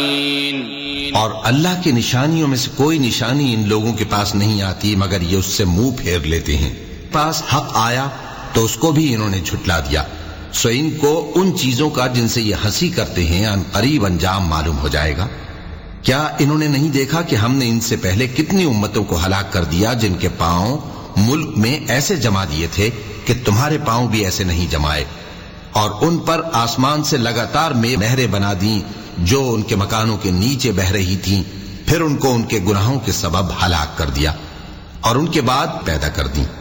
और अल्लाह की निशानियों में से कोई निशानी इन लोगों के पास नहीं आती मगर ये उससे मुंह फेर लेते हैं। पास हक आया तो उसको भी इन्होंने झुटला दिया। सो इनको उन चीजों का जिनसे ये हंसी करते हैं अनकरीब अंजाम मालूम हो जाएगा। क्या इन्होंने नहीं देखा कि हमने इनसे पहले कितनी उम्मतों को हलाक कर दिया जिनके पांव मुल्क में ऐसे जमा दिए थे कि तुम्हारे पांव भी ऐसे नहीं जमाए, और उन पर आसमान से लगातार नहरें बना दी जो उनके मकानों के नीचे बह रही थीं, फिर उनको उनके गुनाहों के सबब हलाक कर दिया और उनके बाद पैदा कर दी।